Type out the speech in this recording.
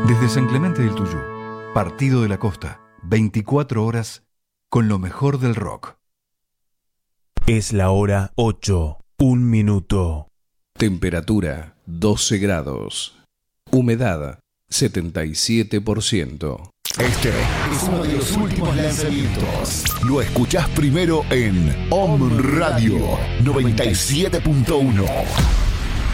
Desde San Clemente del Tuyú, Partido de la Costa, 24 horas con lo mejor del rock. Es la hora 8, 1 minuto. Temperatura 12 grados. Humedad 77%. Este es uno de los últimos lanzamientos. Lo escuchás primero en Om Radio 97.1.